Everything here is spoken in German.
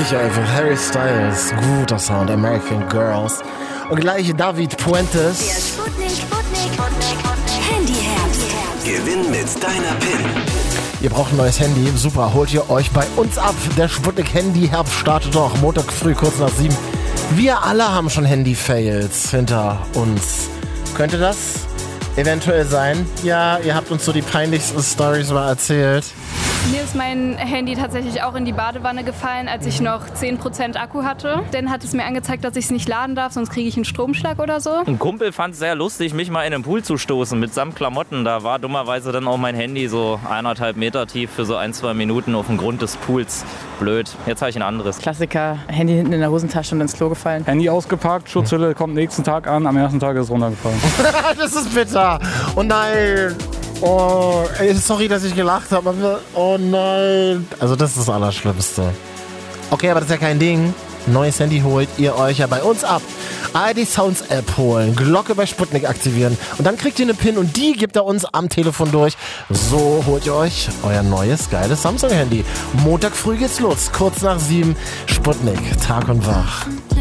gleich einfach Harry Styles, guter Sound, American Girls. Und gleich David Puentes. Der Sputnik Handyherbst. Gewinn mit deiner PIN. Ihr braucht ein neues Handy, super, holt ihr euch bei uns ab. Der Sputnik Handyherbst startet doch Montag früh, kurz nach 7. Wir alle haben schon Handy-Fails hinter uns. Könnte das eventuell sein? Ja, ihr habt uns so die peinlichsten Storys mal erzählt. Mir ist mein Handy tatsächlich auch in die Badewanne gefallen, als ich noch 10% Akku hatte. Dann hat es mir angezeigt, dass ich es nicht laden darf, sonst kriege ich einen Stromschlag oder so. Ein Kumpel fand es sehr lustig, mich mal in den Pool zu stoßen mitsamt Klamotten. Da war dummerweise dann auch mein Handy so 1,5 Meter tief für so 1-2 Minuten auf dem Grund des Pools. Blöd. Jetzt habe ich ein anderes. Klassiker, Handy hinten in der Hosentasche und ins Klo gefallen. Handy ausgepackt, Schutzhülle kommt nächsten Tag an, am ersten Tag ist es runtergefallen. Das ist bitter. Oh nein. Oh, ey, sorry, dass ich gelacht habe. Oh nein. Also das ist das Allerschlimmste. Okay, aber das ist ja kein Ding. Neues Handy holt ihr euch ja bei uns ab. ARD Sounds App holen, Glocke bei Sputnik aktivieren und dann kriegt ihr eine PIN und die gibt ihr uns am Telefon durch. So holt ihr euch euer neues, geiles Samsung-Handy. Montag früh geht's los, kurz nach 7. Sputnik, Tag und Wach.